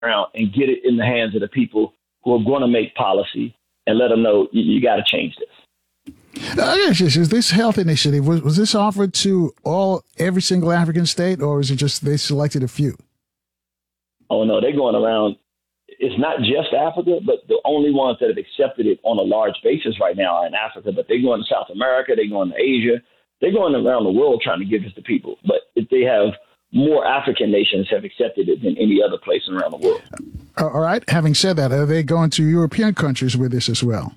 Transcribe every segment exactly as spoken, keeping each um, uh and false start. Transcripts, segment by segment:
around and get it in the hands of the people who are going to make policy and let them know you, you got to change this. Uh, yes, yes, is this health initiative, was, was this offered to all, every single African state, or is it just they selected a few? Oh, no, they're going around. It's not just Africa, but the only ones that have accepted it on a large basis right now are in Africa. But they're going to South America, they're going to Asia, they're going around the world trying to give this to people. But if they have more African nations have accepted it than any other place around the world. All right. Having said that, are they going to European countries with this as well?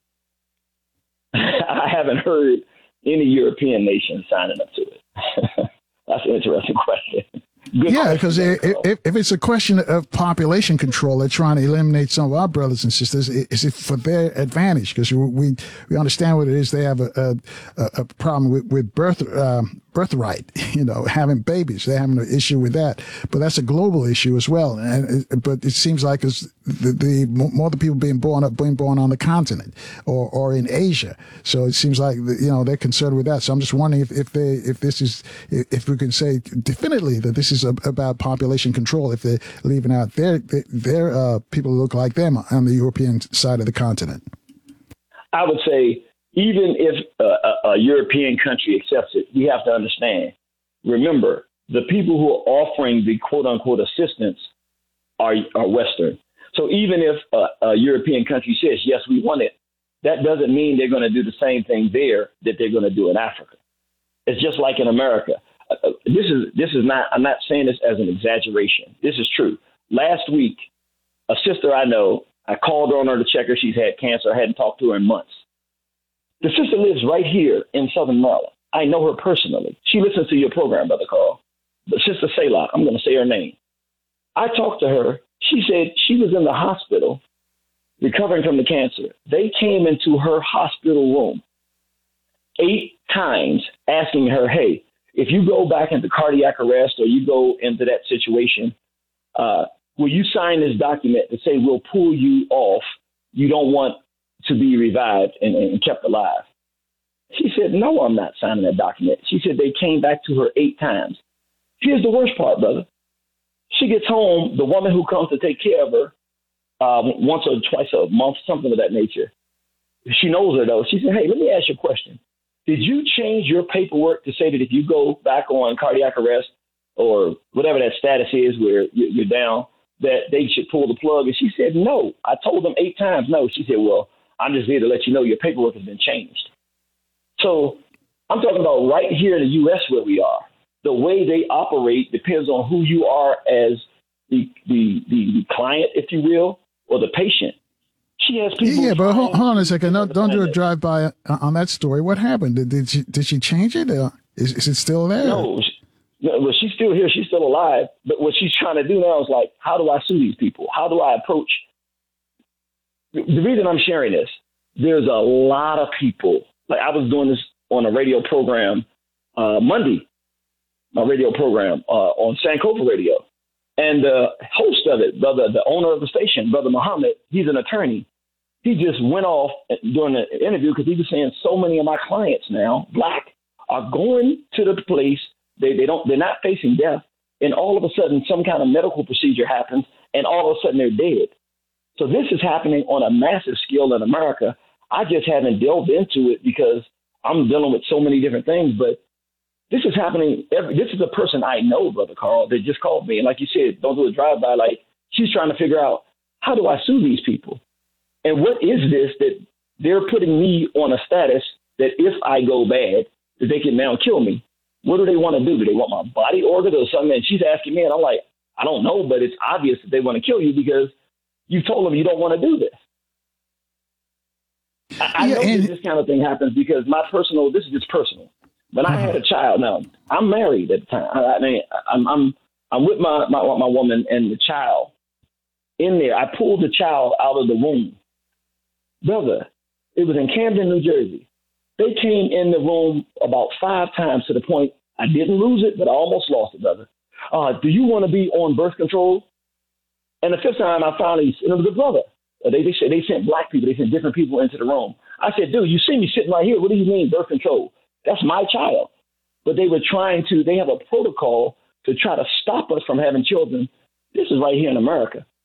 I haven't heard any European nation signing up to it. That's an interesting question. Good yeah, because if, if, if it's a question of population control, they're trying to eliminate some of our brothers and sisters. Is it for their advantage? Because we we understand what it is. They have a a, a problem with with birth uh, birthright. You know, having babies. They're having an issue with that. But that's a global issue as well. And but it seems like it's the, the more the people being born up being born on the continent or or in Asia. So it seems like you know they're concerned with that. So I'm just wondering if if they if this is if we can say definitively that this is about population control if they're leaving out their their uh, people who look like them on the European side of the continent. I would say even if a, a European country accepts it, we have to understand, remember, the people who are offering the quote-unquote assistance are, are Western. So even if a, a European country says, yes, we want it, that doesn't mean they're going to do the same thing there that they're going to do in Africa. It's just like in America. Uh, this is this is not, I'm not saying this as an exaggeration. This is true. Last week, a sister I know, I called her on her to check her. She's had cancer. I hadn't talked to her in months. The sister lives right here in Southern Maryland. I know her personally. She listens to your program, Brother Carl. But Sister Selah, I'm going to say her name. I talked to her. She said she was in the hospital recovering from the cancer. They came into her hospital room eight times asking her, hey, if you go back into cardiac arrest or you go into that situation, uh, will you sign this document to say we'll pull you off? You don't want to be revived and, and kept alive. She said, no, I'm not signing that document. She said they came back to her eight times. Here's the worst part, brother. She gets home, the woman who comes to take care of her um, once or twice a month, something of that nature. She knows her, though. She said, hey, let me ask you a question. Did you change your paperwork to say that if you go back on cardiac arrest or whatever that status is where you're down, that they should pull the plug? And she said, no. I told them eight times no. She said, well, I'm just here to let you know your paperwork has been changed. So I'm talking about right here in the U S where we are. The way they operate depends on who you are as the the, the client, if you will, or the patient. She has people. Yeah, but hold, hold on a second. No, don't do a drive-by on that story. What happened? Did, did she did she change it? Uh, is, is it still there? No, she, no, well, she's still here. She's still alive. But what she's trying to do now is like, how do I sue these people? How do I approach? The reason I'm sharing this, there's a lot of people. Like I was doing this on a radio program uh, Monday, my radio program uh, on Sankofa Radio. And the host of it, brother, the owner of the station, Brother Muhammad, he's an attorney. He just went off during the interview because he was saying so many of my clients now, black, are going to the place. They they don't they're not facing death, and all of a sudden some kind of medical procedure happens, and all of a sudden they're dead. So this is happening on a massive scale in America. I just haven't delved into it because I'm dealing with so many different things, but this is happening. Every, this is a person I know, Brother Carl, that just called me. And like you said, don't do a drive-by. Like she's trying to figure out, how do I sue these people? And what is this that they're putting me on a status that if I go bad, that they can now kill me? What do they want to do? Do they want my body organs or something? And she's asking me, and I'm like, I don't know, but it's obvious that they want to kill you because you told them you don't want to do this. I, I yeah, know and- that this kind of thing happens because my personal, this is just personal. When I had a child, now I'm married at the time. I mean, I'm I'm I'm with my, my my woman and the child in there. I pulled the child out of the womb, brother. It was in Camden, New Jersey. They came in the room about five times to the point I didn't lose it, but I almost lost it, brother. Uh, do you want to be on birth control? And the fifth time, I finally, and it was a brother. They they said they sent black people. They sent different people into the room. I said, dude, you see me sitting right here. What do you mean birth control? That's my child. But they were trying to, they have a protocol to try to stop us from having children. This is right here in America.